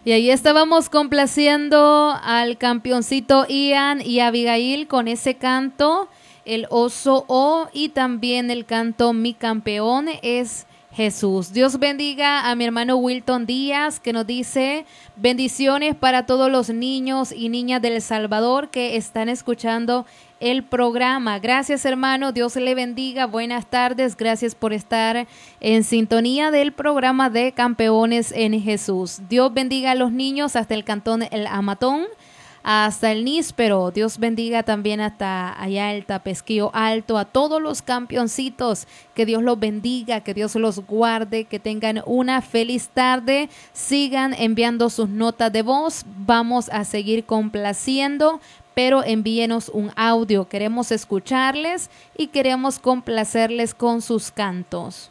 Y ahí estábamos complaciendo al campeoncito Ian y Abigail con ese canto, el oso O, y también el canto Mi campeón es Jesús. Dios bendiga a mi hermano Wilton Díaz, que nos dice bendiciones para todos los niños y niñas del Salvador que están escuchando el programa. Gracias, hermano, Dios le bendiga, buenas tardes, gracias por estar en sintonía del programa de Campeones en Jesús. Dios bendiga a los niños hasta el cantón El Amatón, hasta el Níspero. Dios bendiga también hasta allá el Tapesquillo Alto, a todos los campeoncitos, que Dios los bendiga, que Dios los guarde, que tengan una feliz tarde. Sigan enviando sus notas de voz, vamos a seguir complaciendo, pero envíenos un audio, queremos escucharles y queremos complacerles con sus cantos.